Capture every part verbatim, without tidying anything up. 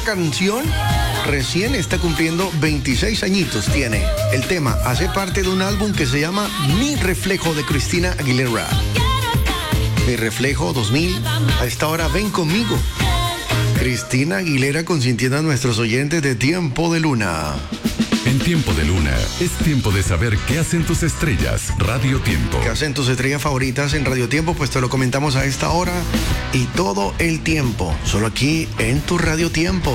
canción recién está cumpliendo veintiséis añitos, tiene. El tema hace parte de un álbum que se llama Mi Reflejo de Cristina Aguilera. Mi Reflejo dos mil, a esta hora ven conmigo. Cristina Aguilera consintiendo a nuestros oyentes de Tiempo de Luna. En Tiempo de Luna, es tiempo de saber qué hacen tus estrellas. Radio Tiempo. ¿Qué hacen tus estrellas favoritas en Radio Tiempo? Pues te lo comentamos a esta hora y todo el tiempo. Solo aquí en tu Radio Tiempo.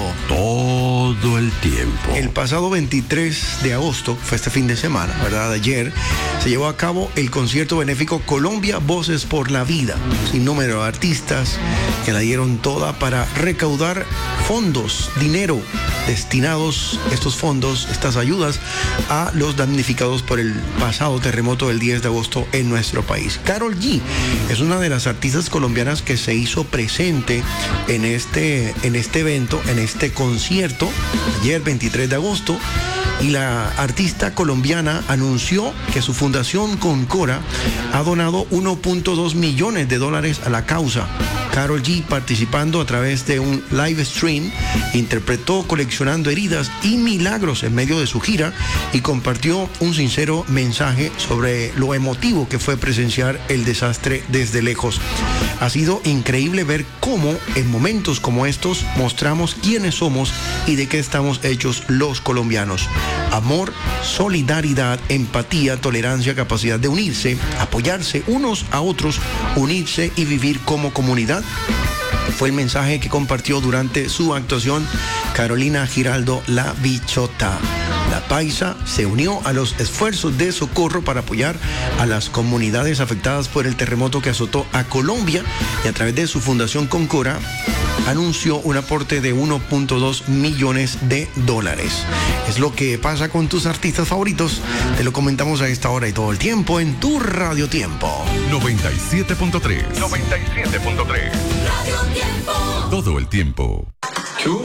Todo el tiempo. El pasado veintitrés de agosto, fue este fin de semana, ¿verdad? Ayer, se llevó a cabo el concierto benéfico Colombia Voces por la Vida. Sin número de artistas que la dieron toda para recaudar fondos, dinero destinados, estos fondos, estas ayudas a los damnificados por el pasado terremoto del diez de agosto en nuestro país. Karol G es una de las artistas colombianas que se hizo presente en este, en este evento, en este concierto, ayer veintitrés de agosto, y la artista colombiana anunció que su fundación Concora ha donado uno punto dos millones de dólares a la causa. Karol G, participando a través de un live stream, interpretó Coleccionando Heridas y Milagros en medio de su gira y compartió un sincero mensaje sobre lo emotivo que fue presenciar el desastre desde lejos. Ha sido increíble ver cómo en momentos como estos mostramos quiénes somos y de qué estamos hechos los colombianos. Amor, solidaridad, empatía, tolerancia, capacidad de unirse, apoyarse unos a otros, unirse y vivir como comunidad. Fue el mensaje que compartió durante su actuación Carolina Giraldo, la Bichota. La paisa se unió a los esfuerzos de socorro para apoyar a las comunidades afectadas por el terremoto que azotó a Colombia y a través de su fundación Concora anunció un aporte de uno punto dos millones de dólares. Es lo que pasa con tus artistas favoritos. Te lo comentamos a esta hora y todo el tiempo en tu Radio Tiempo. noventa y siete punto tres. noventa y siete punto tres. Radio Tiempo. Todo el tiempo.